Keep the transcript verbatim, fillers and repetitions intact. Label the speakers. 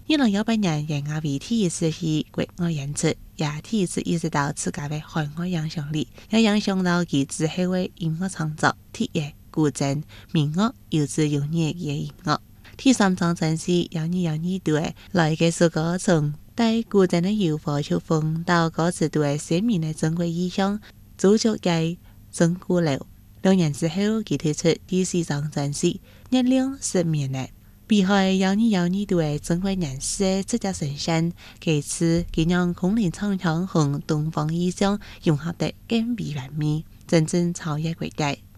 Speaker 1: 二零一八年，杨雅为第一次去国外演出，也第一次意识到自家的海外影响力，也影响到其之后的音乐创作、铁乐、古筝、民乐、有自有热嘅音乐。第三張專輯有你有你對，來嘅首歌從帶古鎮的搖火曲風到歌詞對鮮明的中國意象，組著嘅真古流。兩年之後，佢推出第四張專輯《月亮失眠了》，避開有你有你對中國人士直接呈現，其次佢讓空靈唱腔和東方意象融合得更為完美，真正超越國界。